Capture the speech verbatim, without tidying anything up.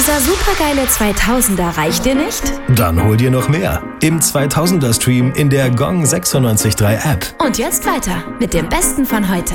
Dieser supergeile zweitausender reicht dir nicht? Dann hol dir noch mehr im zweitausender Stream in der Gong sechsundneunzig Komma drei App. Und jetzt weiter mit dem Besten von heute.